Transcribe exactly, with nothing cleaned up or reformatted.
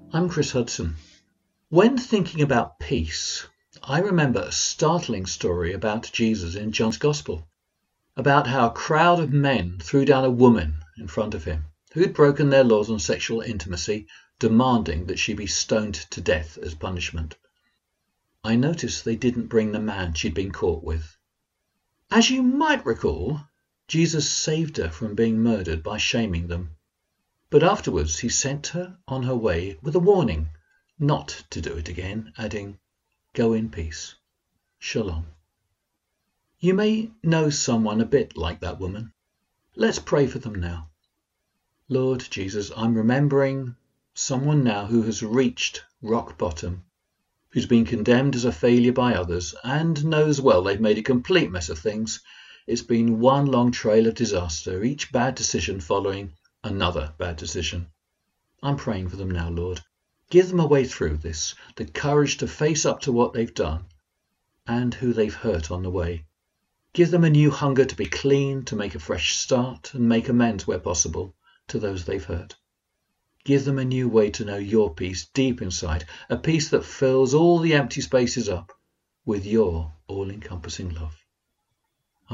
I'm Chris Hudson. When thinking about peace, I remember a startling story about Jesus in John's Gospel, about how a crowd of men threw down a woman in front of him who had broken their laws on sexual intimacy, demanding that she be stoned to death as punishment. I noticed they didn't bring the man she'd been caught with. As you might recall, Jesus saved her from being murdered by shaming them. But afterwards he sent her on her way with a warning not to do it again, adding, "Go in peace. Shalom." You may know someone a bit like that woman. Let's pray for them now. Lord Jesus, I'm remembering someone now who has reached rock bottom, who's been condemned as a failure by others and knows well they've made a complete mess of things. It's been one long trail of disaster, each bad decision following another bad decision. I'm praying for them now, Lord. Give them a way through this, the courage to face up to what they've done and who they've hurt on the way. Give them a new hunger to be clean, to make a fresh start and make amends where possible to those they've hurt. Give them a new way to know your peace deep inside, a peace that fills all the empty spaces up with your all-encompassing love.